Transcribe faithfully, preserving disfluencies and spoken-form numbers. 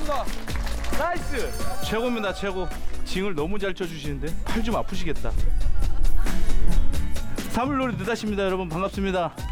나이스다. 나이스. 최고입니다 최고. 징을 너무 잘 쳐주시는데 팔 좀 아프시겠다. 사물놀이 느닷입니다 여러분. 반갑습니다.